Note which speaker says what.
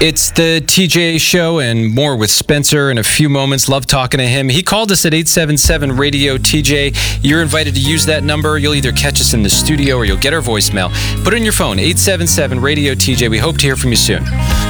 Speaker 1: It's the TJ Show and more with Spencer in a few moments. Love talking to him. He called us at 877-RADIO-TJ. You're invited to use that number. You'll either catch us in the studio or you'll get our voicemail. Put it in your phone, 877-RADIO-TJ. We hope to hear from you soon.